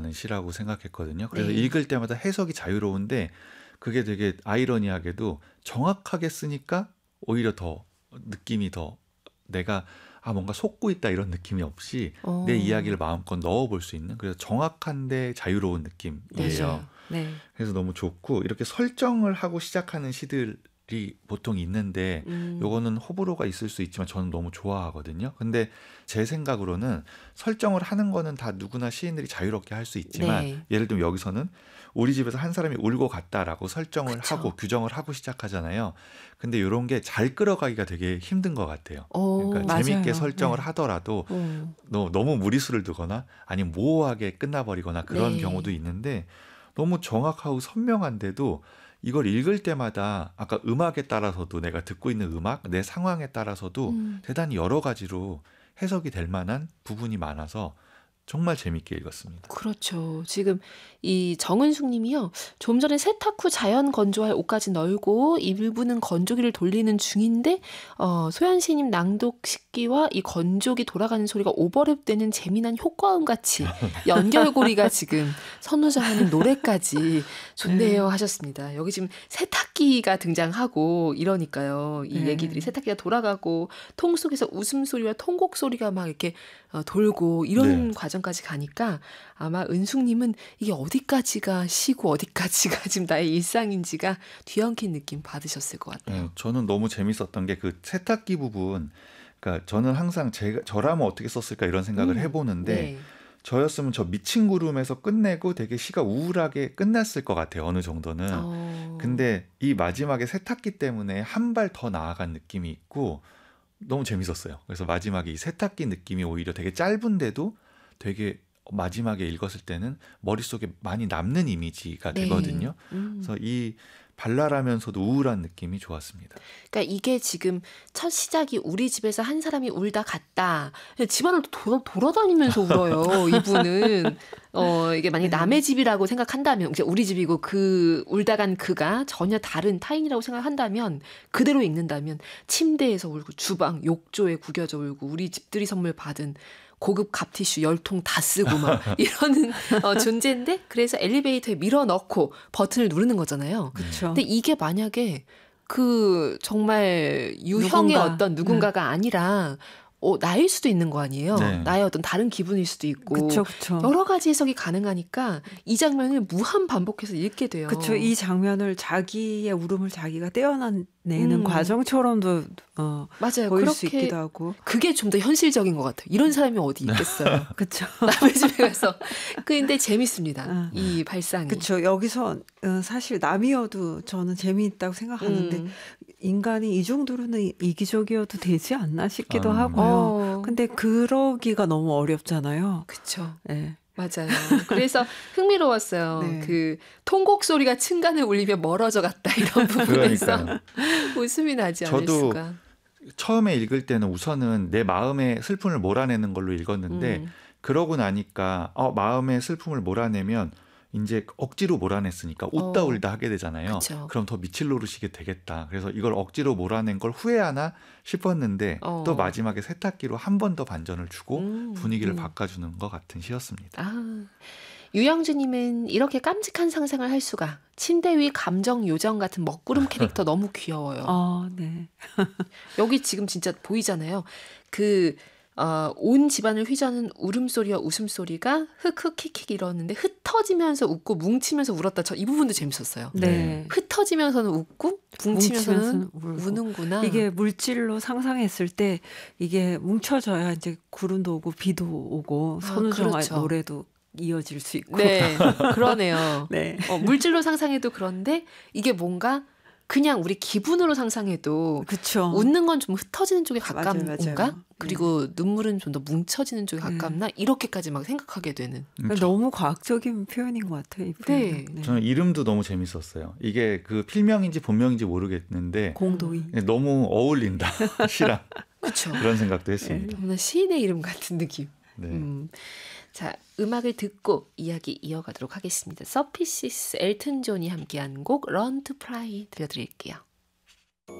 들어가는 시라고 생각했거든요. 그래서 네. 읽을 때마다 해석이 자유로운데 그게 되게 아이러니하게도 정확하게 쓰니까 오히려 더 느낌이 더 내가 뭔가 속고 있다 이런 느낌이 없이 내 이야기를 마음껏 넣어볼 수 있는 그래서 정확한데 자유로운 느낌이에요. 맞아요. 네. 그래서 너무 좋고 이렇게 설정을 하고 시작하는 시들이 보통 있는데 요거는 호불호가 있을 수 있지만 저는 너무 좋아하거든요. 근데 제 생각으로는 설정을 하는 거는 다 누구나 시인들이 자유롭게 할 수 있지만 네. 예를 들면 여기서는 우리 집에서 한 사람이 울고 갔다라고 설정을 그쵸. 하고 규정을 하고 시작하잖아요. 근데 이런 게 잘 끌어가기가 되게 힘든 것 같아요. 그러니까 맞아요. 재밌게 설정을 하더라도 너무 무리수를 두거나 아니면 모호하게 끝나버리거나 그런 네. 경우도 있는데 너무 정확하고 선명한데도 이걸 읽을 때마다 아까 음악에 따라서도 내가 듣고 있는 음악, 내 상황에 따라서도 대단히 여러 가지로 해석이 될 만한 부분이 많아서 정말 재밌게 읽었습니다. 그렇죠. 지금 이 정은숙 님이요. 좀 전에 세탁 후 자연 건조할 옷까지 널고 일부는 건조기를 돌리는 중인데 소연 시님 낭독 식기와 이 건조기 돌아가는 소리가 오버랩되는 재미난 효과음 같이 연결고리가 지금 선우정아님 노래까지 좋네요 하셨습니다. 여기 지금 세탁기가 등장하고 이러니까요. 이 얘기들이 세탁기가 돌아가고 통 속에서 웃음소리와 통곡 소리가 막 이렇게 돌고 이런 과정까지 가니까 아마 은숙님은 이게 어디까지가 시고 어디까지가 지금 나의 일상인지가 뒤엉킨 느낌 받으셨을 것 같아요. 저는 너무 재밌었던 게 그 세탁기 부분. 그러니까 저는 항상 저라면 어떻게 썼을까 이런 생각을 해보는데 네. 저였으면 저 미친 구름에서 끝내고 되게 시가 우울하게 끝났을 것 같아요. 어느 정도는. 근데 이 마지막에 세탁기 때문에 한 발 더 나아간 느낌이 있고 너무 재밌었어요. 그래서 마지막에 이 세탁기 느낌이 오히려 되게 짧은데도 되게 마지막에 읽었을 때는 머릿속에 많이 남는 이미지가 되거든요. 그래서 이 발랄하면서도 우울한 느낌이 좋았습니다. 그러니까 이게 지금 첫 시작이 우리 집에서 한 사람이 울다 갔다. 집안을 돌아다니면서 울어요. 이분은. 이게 만약에 남의 집이라고 생각한다면 이제 우리 집이고 그 울다 간 그가 전혀 다른 타인이라고 생각한다면 그대로 읽는다면 침대에서 울고 주방 욕조에 구겨져 울고 우리 집들이 선물 받은 고급 갑티슈 10통 다 쓰고 막 이러는 존재인데 그래서 엘리베이터에 밀어넣고 버튼을 누르는 거잖아요. 그쵸. 근데 이게 만약에 그 정말 유형의 어떤 누군가가 아니라 나일 수도 있는 거 아니에요. 네. 나의 어떤 다른 기분일 수도 있고 그쵸. 여러 가지 해석이 가능하니까 이 장면을 무한 반복해서 읽게 돼요. 그렇죠. 이 장면을 자기의 울음을 자기가 떼어내는 과정처럼도 맞아요. 보일 그렇게 수 있기도 하고. 그게 좀 더 현실적인 것 같아요. 이런 사람이 어디 있겠어요. 그렇죠. 남의 집에 가서. 근데 재밌습니다. 이 발상이. 그렇죠. 여기서 사실 남이어도 저는 재미있다고 생각하는데 인간이 이 정도로는 이기적이어도 되지 않나 싶기도 하고요. 근데 그러기가 너무 어렵잖아요. 그렇죠. 네. 맞아요. 그래서 흥미로웠어요. 네. 그 통곡 소리가 층간을 울리며 멀어져 갔다 이런 부분에서 웃음이 나지 않을 저도 수가. 처음에 읽을 때는 우선은 내 마음의 슬픔을 몰아내는 걸로 읽었는데 그러고 나니까 마음의 슬픔을 몰아내면 이제 억지로 몰아냈으니까 웃다 울다 하게 되잖아요. 그쵸. 그럼 더 미칠 노릇이게 되겠다. 그래서 이걸 억지로 몰아낸 걸 후회하나 싶었는데 또 마지막에 세탁기로 한 번 더 반전을 주고 분위기를 바꿔주는 것 같은 시였습니다. 유영주님은 이렇게 깜찍한 상상을 할 수가. 침대 위 감정 요정 같은 먹구름 캐릭터 너무 귀여워요. 네. 여기 지금 진짜 보이잖아요. 온 집안을 휘저는 울음소리와 웃음소리가 흑흑 킥킥 이러는데 흩어지면서 웃고 뭉치면서 울었다. 저 이 부분도 재밌었어요. 네. 흩어지면서는 웃고 뭉치면서는 우는구나. 이게 물질로 상상했을 때 이게 뭉쳐져야 이제 구름도 오고 비도 오고 선우정아 그렇죠. 노래도 이어질 수 있고. 네, 그러네요. 네. 물질로 상상해도 그런데 이게 뭔가 그냥 우리 기분으로 상상해도 그쵸. 웃는 건 좀 흩어지는 쪽에 가까운가? 맞아요. 그리고 눈물은 좀 더 뭉쳐지는 쪽에 가깝나? 이렇게까지 막 생각하게 되는. 너무 과학적인 표현인 것 같아요. 이 표현은. 네. 저는 이름도 너무 재밌었어요. 이게 그 필명인지 본명인지 모르겠는데 공도이. 너무 어울린다. 시랑. 그렇죠. 그런 생각도 했습니다. 너무나 시인의 이름 같은 느낌. 네. 자, 음악을 듣고 이야기 이어가도록 하겠습니다. 서피시스 엘튼 존이 함께한 곡 Learn to Fly 들려드릴게요.